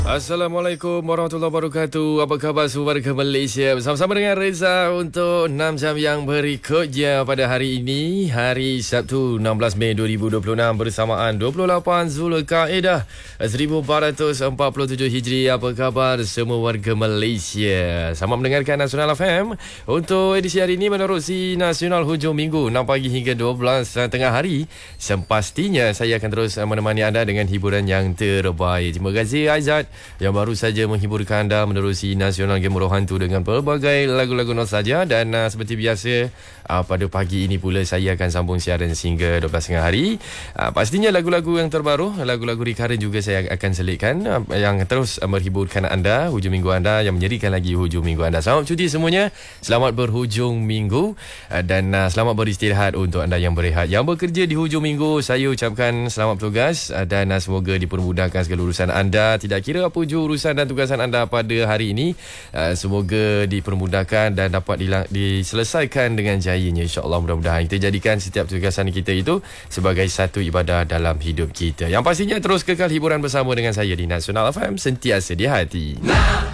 Assalamualaikum warahmatullahi wabarakatuh. Apa khabar warga Malaysia? Bersama-sama dengan Reza untuk 6 jam yang berikutnya pada hari ini, hari Sabtu 16 Mei 2026 bersamaan 28 Zulkaidah 1447 Hijri. Apa khabar semua warga Malaysia? Selamat mendengarkan Nasional FM untuk edisi hari ini menerusi Nasional hujung minggu 6 pagi hingga 12 tengah hari. Sempastinya saya akan terus menemani anda dengan hiburan yang terbaik. Terima kasih Aizat yang baru saja menghiburkan anda menerusi Nasional Game Hantu dengan pelbagai lagu-lagu nostalgia. Dan seperti biasa pada pagi ini pula saya akan sambung siaran sehingga 12 tengah hari. Pastinya lagu-lagu yang terbaru, lagu-lagu recurrent juga saya akan selitkan yang terus menghiburkan anda hujung minggu anda, yang menyerikan lagi hujung minggu anda. Selamat cuti semuanya, selamat berhujung minggu dan selamat beristirahat untuk anda yang berehat. Yang bekerja di hujung minggu, saya ucapkan selamat bertugas dan semoga dipermudahkan segala urusan anda. Tidak kira apa je urusan dan tugasan anda pada hari ini, semoga dipermudahkan dan dapat diselesaikan dengan jayanya, insya-Allah. Mudah-mudahan kita jadikan setiap tugasan kita itu sebagai satu ibadah dalam hidup kita. Yang pastinya terus kekal hiburan bersama dengan saya di Nasional FM, sentiasa di hati.